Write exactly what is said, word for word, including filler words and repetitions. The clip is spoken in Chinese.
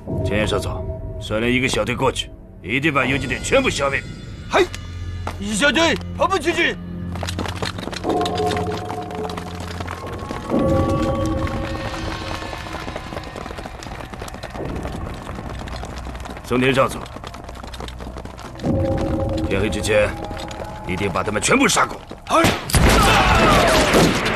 千叶少佐，率领一个小队过去，一定把游击队全部消灭。 嗨，一小队跑步去去。 松田少佐，天黑之前，一定把他们全部杀光。 嗨！